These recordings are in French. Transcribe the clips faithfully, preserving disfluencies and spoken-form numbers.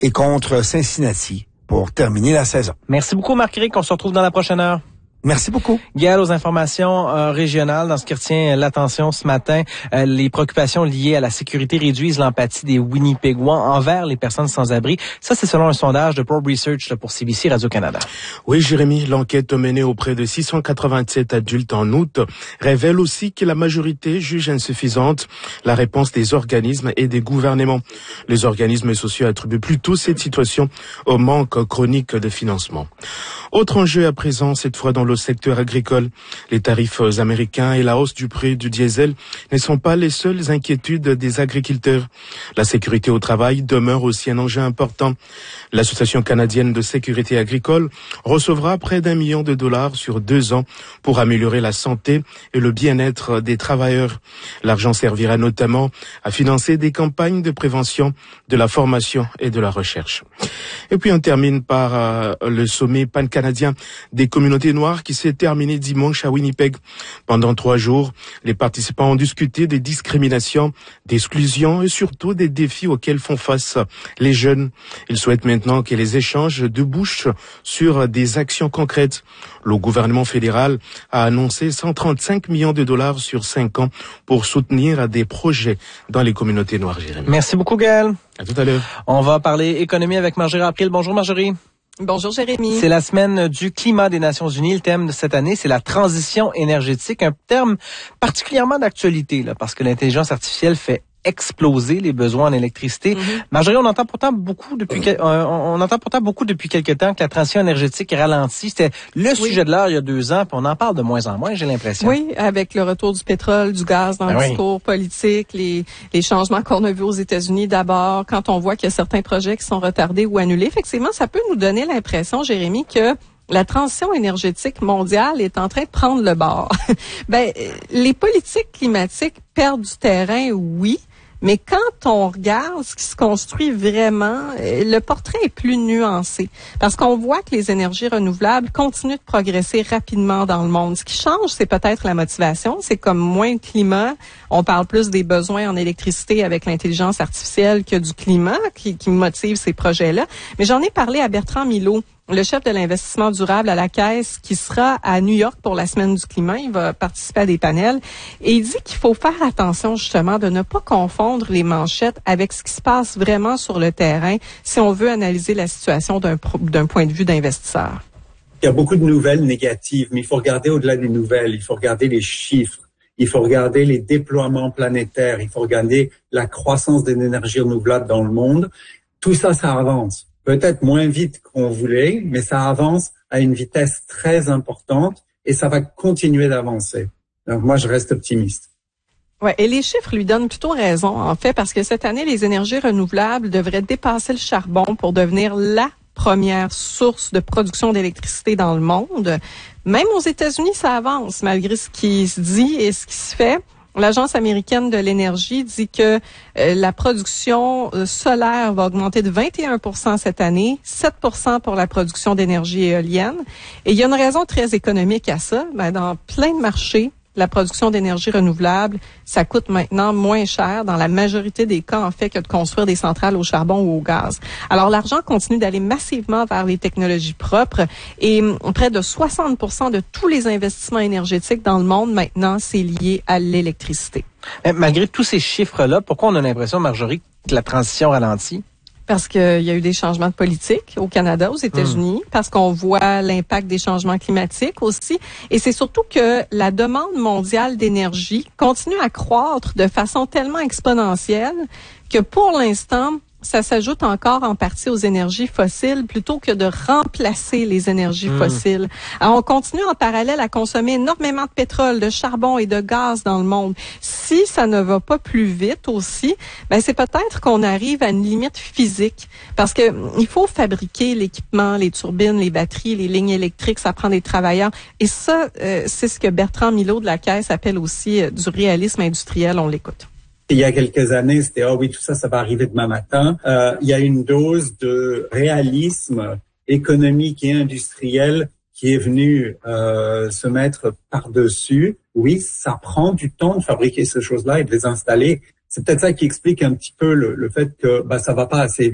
et contre Cincinnati pour terminer la saison. Merci beaucoup, Marc-Éric. On se retrouve dans la prochaine heure. Merci beaucoup. Gaël, aux informations euh, régionales, dans ce qui retient l'attention ce matin, euh, les préoccupations liées à la sécurité réduisent l'empathie des Winnipégois envers les personnes sans abri. Ça, c'est selon un sondage de Probe Research là, pour C B C Radio-Canada. Oui, Jérémy, l'enquête menée auprès de six cent quatre-vingt-sept adultes en août révèle aussi que la majorité juge insuffisante la réponse des organismes et des gouvernements. Les organismes sociaux attribuent plutôt cette situation au manque chronique de financement. Autre enjeu à présent, cette fois dans le secteur agricole. Les tarifs américains et la hausse du prix du diesel ne sont pas les seules inquiétudes des agriculteurs. La sécurité au travail demeure aussi un enjeu important. L'Association canadienne de sécurité agricole recevra près d'un million de dollars sur deux ans pour améliorer la santé et le bien-être des travailleurs. L'argent servira notamment à financer des campagnes de prévention, de la formation et de la recherche. Et puis on termine par euh, le sommet pan-canadien des communautés noires qui s'est terminé dimanche à Winnipeg. Pendant trois jours, les participants ont discuté des discriminations, d'exclusions et surtout des défis auxquels font face les jeunes. Ils souhaitent maintenant que les échanges débouchent sur des actions concrètes. Le gouvernement fédéral a annoncé cent trente-cinq millions de dollars sur cinq ans pour soutenir des projets dans les communautés noires. Jérémy. Merci beaucoup, Gaël. À tout à l'heure. On va parler économie avec Marjorie April. Bonjour, Marjorie. Bonjour Jérémy. C'est la semaine du climat des Nations Unies. Le thème de cette année, c'est la transition énergétique, un terme particulièrement d'actualité là, parce que l'intelligence artificielle fait exploser les besoins en électricité. Mm-hmm. Marjorie, on entend pourtant beaucoup depuis euh, on entend pourtant beaucoup depuis quelque temps que la transition énergétique ralentit. C'était le oui. sujet de l'heure il y a deux ans, puis on en parle de moins en moins, j'ai l'impression. Oui, avec le retour du pétrole, du gaz dans ben le oui. discours politique, les les changements qu'on a vus aux États-Unis d'abord, quand on voit qu'il y a certains projets qui sont retardés ou annulés, effectivement, ça peut nous donner l'impression, Jérémy, que la transition énergétique mondiale est en train de prendre le bord. Ben, les politiques climatiques perdent du terrain, oui. Mais quand on regarde ce qui se construit vraiment, le portrait est plus nuancé. Parce qu'on voit que les énergies renouvelables continuent de progresser rapidement dans le monde. Ce qui change, c'est peut-être la motivation. C'est comme moins de climat. On parle plus des besoins en électricité avec l'intelligence artificielle que du climat qui, qui motive ces projets-là. Mais j'en ai parlé à Bertrand Milot, le chef de l'investissement durable à la Caisse, qui sera à New York pour la semaine du climat. Il va participer à des panels. Et il dit qu'il faut faire attention, justement, de ne pas confondre les manchettes avec ce qui se passe vraiment sur le terrain si on veut analyser la situation d'un, d'un point de vue d'investisseur. Il y a beaucoup de nouvelles négatives, mais il faut regarder au-delà des nouvelles. Il faut regarder les chiffres. Il faut regarder les déploiements planétaires. Il faut regarder la croissance des énergies renouvelables dans le monde. Tout ça, ça avance. Peut-être moins vite qu'on voulait, mais ça avance à une vitesse très importante et ça va continuer d'avancer. Donc moi, je reste optimiste. Ouais, et les chiffres lui donnent plutôt raison, en fait, parce que cette année, les énergies renouvelables devraient dépasser le charbon pour devenir la première source de production d'électricité dans le monde. Même aux États-Unis, ça avance, malgré ce qui se dit et ce qui se fait. L'Agence américaine de l'énergie dit que euh, la production euh, solaire va augmenter de vingt et un pour cent cette année, sept pour cent pour la production d'énergie éolienne. Et il y a une raison très économique à ça. Ben, dans plein de marchés, la production d'énergie renouvelable, ça coûte maintenant moins cher dans la majorité des cas, en fait, que de construire des centrales au charbon ou au gaz. Alors, l'argent continue d'aller massivement vers les technologies propres et près de soixante pour cent de tous les investissements énergétiques dans le monde, maintenant, c'est lié à l'électricité. Mais malgré tous ces chiffres-là, pourquoi on a l'impression, Marjorie, que la transition ralentit? Parce qu'il y a eu des changements de politique au Canada, aux États-Unis, mmh. parce qu'on voit l'impact des changements climatiques aussi. Et c'est surtout que la demande mondiale d'énergie continue à croître de façon tellement exponentielle que pour l'instant, ça s'ajoute encore en partie aux énergies fossiles plutôt que de remplacer les énergies mmh. fossiles. Alors, on continue en parallèle à consommer énormément de pétrole, de charbon et de gaz dans le monde. Si ça ne va pas plus vite aussi, ben c'est peut-être qu'on arrive à une limite physique parce que il faut fabriquer l'équipement, les turbines, les batteries, les lignes électriques, ça prend des travailleurs. Et ça, euh, c'est ce que Bertrand Milot de la Caisse appelle aussi euh, du réalisme industriel. On l'écoute. Il y a quelques années, c'était « Ah oui, tout ça, ça va arriver demain matin euh, ». Il y a une dose de réalisme économique et industriel qui est venue euh, se mettre par-dessus. Oui, ça prend du temps de fabriquer ces choses-là et de les installer. C'est peut-être ça qui explique un petit peu le, le fait que bah, ça va pas assez vite.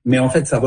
mais en fait, ça va